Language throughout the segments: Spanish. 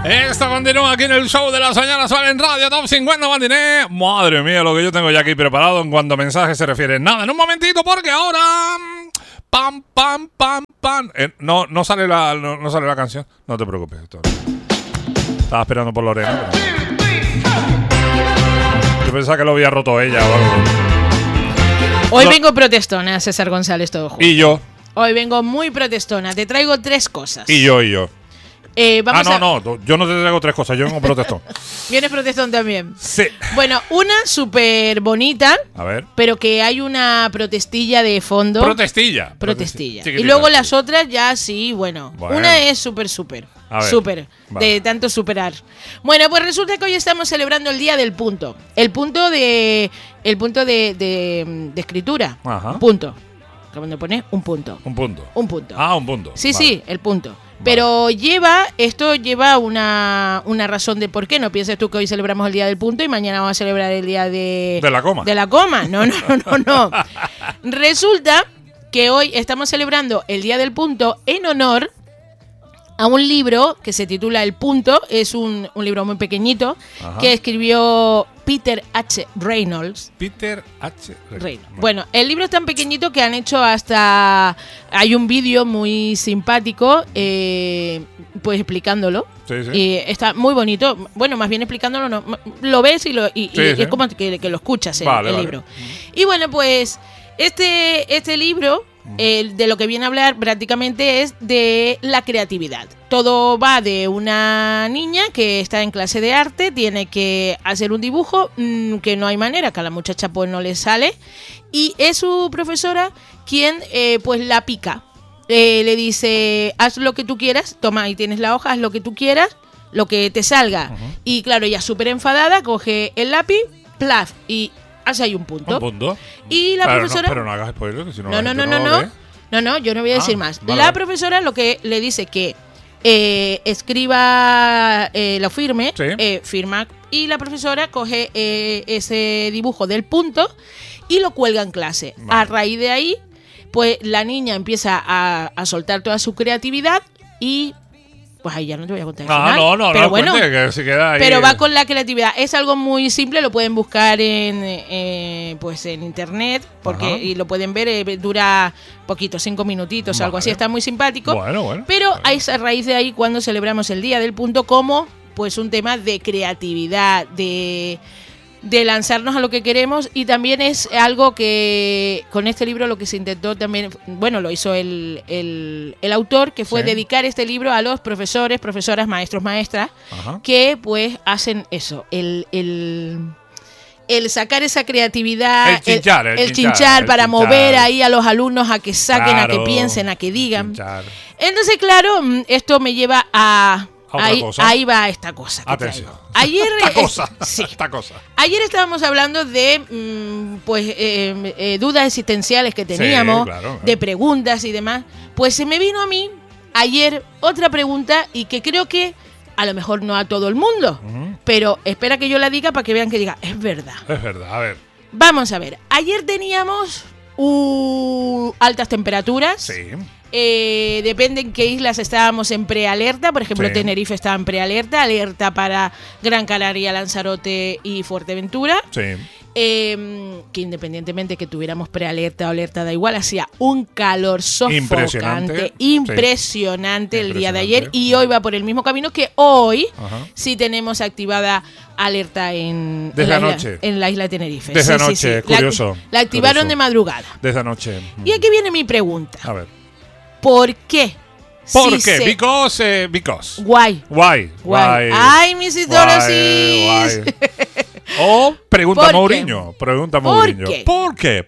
Esto continúa aquí en el show de las señoras Valen Radio Top 50 Matiné. Madre mía, lo que yo tengo ya aquí preparado en cuanto a mensajes se refiere. Nada, en un momentito, porque ahora... Pam, pam, pam, pam. No sale la canción. No te preocupes, Héctor. Estaba esperando por Lorena. Pero... Yo pensaba que lo había roto ella o algo. Hoy vengo protestona, César González, todo junto. Y yo. Hoy vengo muy protestona. Te traigo 3 cosas. Y yo. Vamos yo no te traigo 3 cosas, yo vengo protestón. ¿Vienes protestón también? Sí. Bueno, una súper bonita. A ver. Pero que hay una protestilla de fondo. Protestilla. Y luego las otras ya sí, bueno. Una es súper. Súper. Vale. De tanto superar. Bueno, pues resulta que hoy estamos celebrando el Día del Punto. El punto de escritura. Ajá. Punto. Cuando pones un punto. Un punto. Un punto. Ah, un punto. Sí, vale. sí, el punto. Pero esto lleva una razón de por qué. No pienses tú que hoy celebramos el Día del Punto y mañana vamos a celebrar el Día de la coma. De la coma. No. Resulta que hoy estamos celebrando el Día del Punto en honor a un libro que se titula El Punto. Es un libro muy pequeñito. Ajá. Que escribió Peter H. Reynolds. Peter H. Reynolds. Bueno, el libro es tan pequeñito que han hecho hasta... Hay un vídeo muy simpático, pues explicándolo. Sí. Y está muy bonito. Bueno, más bien explicándolo, no, lo ves y es como que lo escuchas el libro. Y bueno, pues este libro... de lo que viene a hablar prácticamente es de la creatividad. Todo va de una niña que está en clase de arte, tiene que hacer un dibujo que no hay manera, que a la muchacha pues no le sale, y es su profesora quien pues la pica. Le dice, haz lo que tú quieras, toma, ahí tienes la hoja, haz lo que tú quieras, lo que te salga. Uh-huh. Y claro, ella súper enfadada, coge el lápiz, plaf, y hace ahí un punto. ¿Un punto? Y la profesora... Pero no hagas spoiler, que si no... No, yo no voy a decir más. Vale. La profesora lo que le dice que escriba, lo firme, sí. Firma, y la profesora coge ese dibujo del punto y lo cuelga en clase. Vale. A raíz de ahí, pues la niña empieza a soltar toda su creatividad y... Pues ahí ya no te voy a contar el final. Pero bueno, que se queda ahí. Pero va con la creatividad. Es algo muy simple, lo pueden buscar en internet, porque y lo pueden ver, dura poquito, 5 minutitos, algo así, está muy simpático. Bueno. Pero es a raíz de ahí cuando celebramos el Día del Punto como pues un tema de creatividad, de lanzarnos a lo que queremos, y también es algo que con este libro lo que se intentó también, bueno, lo hizo el autor, que fue dedicar este libro a los profesores, profesoras, maestros, maestras, ajá, que pues hacen eso, el sacar esa creatividad, el chinchar para mover ahí a los alumnos a que saquen, claro, a que piensen, a que digan. Chinchar. Entonces, claro, esto me lleva a... Ahí va esta cosa. Atención. Ayer, esta cosa. Ayer estábamos hablando de dudas existenciales que teníamos, claro. De preguntas y demás. Pues se me vino a mí ayer otra pregunta y que creo que a lo mejor no a todo el mundo, pero espera que yo la diga para que vean que diga, es verdad. Es verdad, a ver. Vamos a ver. Ayer teníamos altas temperaturas. Sí. Depende en qué islas estábamos en prealerta. Por ejemplo, Tenerife estaba en prealerta, alerta para Gran Canaria, Lanzarote y Fuerteventura. Sí. Que independientemente que tuviéramos prealerta o alerta, da igual, hacía un calor sofocante, impresionante el día de ayer, y hoy va por el mismo camino que hoy. Ajá. Sí tenemos activada alerta en la isla de Tenerife. Desde anoche, curioso. La activaron de madrugada. Desde anoche. Y aquí viene mi pregunta. A ver. ¿Por qué? ¿Por qué? Because. Why. Ay, mis idolosis. O pregunta Mourinho. ¿Por qué?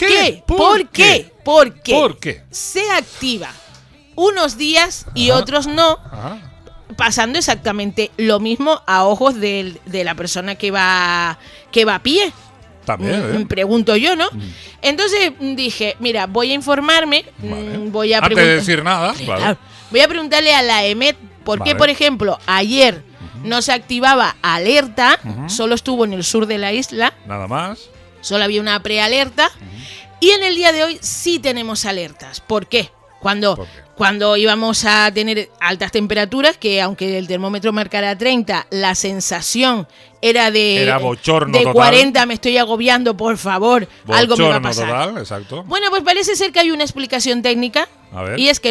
Se activa unos días y otros no, pasando exactamente lo mismo a ojos de la persona que va a pie. También, pregunto yo, ¿no? Entonces dije, mira, voy a informarme, voy a antes de decir nada, claro. Voy a preguntarle a la EMET por qué, por ejemplo, ayer no se activaba alerta, solo estuvo en el sur de la isla. Nada más. Solo había una prealerta. Y en el día de hoy sí tenemos alertas. ¿Por qué? Cuando íbamos a tener altas temperaturas, que aunque el termómetro marcara 30, la sensación era bochorno de total. 40, me estoy agobiando, por favor, bochorno, algo me va a pasar. Total, exacto. Bueno, pues parece ser que hay una explicación técnica, A ver. y es que